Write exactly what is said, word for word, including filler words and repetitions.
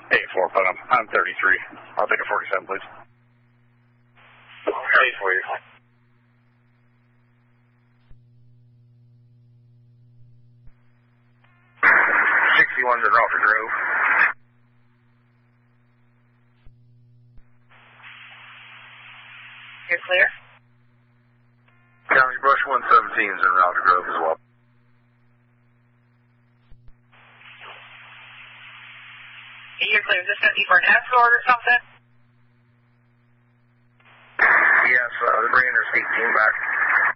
eight four, put him. I'm thirty-three. I'll take a forty-seven, please. eight for you. sixty-one's in Ralphie Grove. You're clear? County Brush one seventeen's in Ralphie Grove as well. You're clear. Is this going to be for an escort or something? Yes, uh, they're bringing their state team back.